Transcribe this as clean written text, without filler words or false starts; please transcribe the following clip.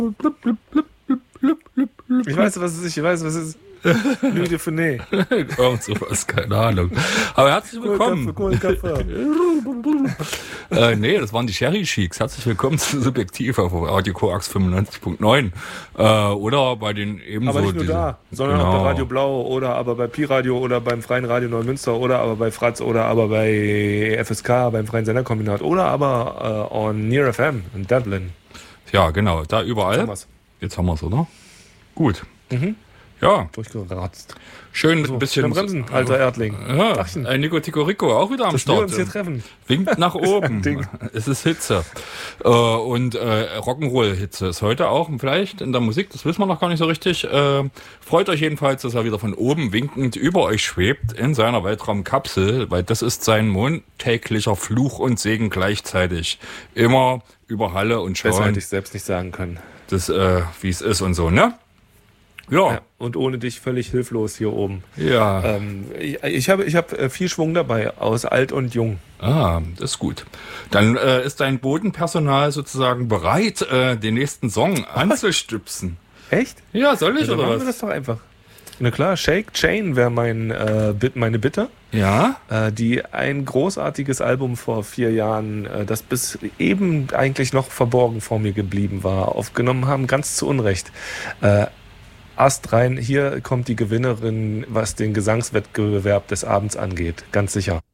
Ich weiß, was es ist. Louis de Funès. Irgend sowas, keine Ahnung. Aber herzlich willkommen. Nee, das waren die Sherry Chicks. Herzlich willkommen zu Subjektiv auf Radio Coax 95.9. Oder bei den ebenso... Aber nicht nur da, sondern auch bei Radio Blau oder aber bei Pi-Radio oder beim Freien Radio Neumünster oder aber bei Fratz oder aber bei FSK, beim Freien Senderkombinat oder aber on Near FM in Dublin. Ja, genau, da überall. Jetzt haben wir es, oder? Gut. Ja. Durchgeratzt. Schön mit ein bisschen... Bremsen, alter Erdling. Ja, ein Nico Tico Rico auch wieder am Start. Wir uns hier treffen. Winkt nach oben. Es ist Hitze. Und Rock'n'Roll-Hitze ist heute auch vielleicht in der Musik, das wissen wir noch gar nicht so richtig. Freut euch jedenfalls, dass er wieder von oben winkend über euch schwebt in seiner Weltraumkapsel, weil das ist sein montäglicher Fluch und Segen gleichzeitig. Immer über Halle und schauen. Besser hätte ich selbst nicht sagen können. Das, wie es ist und so, ne? Ja. Und ohne dich völlig hilflos hier oben. Ja. Ich hab viel Schwung dabei, aus alt und jung. Ah, das ist gut. Dann ist dein Bodenpersonal sozusagen bereit, den nächsten Song anzustüpsen. Echt? Ja, soll ich, dann oder machen was? wir das doch einfach. Na klar, Shake Chain wäre meine Bitte. Ja. Die ein großartiges Album vor 4 Jahren, das bis eben eigentlich noch verborgen vor mir geblieben war, aufgenommen haben, ganz zu Unrecht. Astrein, hier kommt die Gewinnerin, was den Gesangswettbewerb des Abends angeht, ganz sicher.